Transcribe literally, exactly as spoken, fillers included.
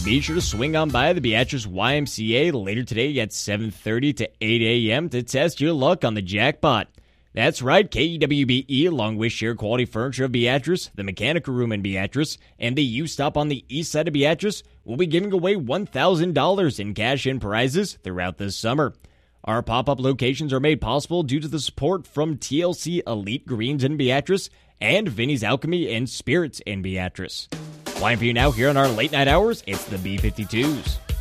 be sure to swing on by the Beatrice Y M C A later today at seven thirty to eight a.m. to test your luck on the jackpot. That's right, K E W B E, along with Share Quality Furniture of Beatrice, the Mechanical Room in Beatrice, and the U-Stop on the east side of Beatrice will be giving away one thousand dollars in cash and prizes throughout this summer. Our pop-up locations are made possible due to the support from T L C Elite Greens in Beatrice and Vinnie's Alchemy and Spirits in Beatrice. Playing for you now here on our late night hours, it's the B fifty-twos.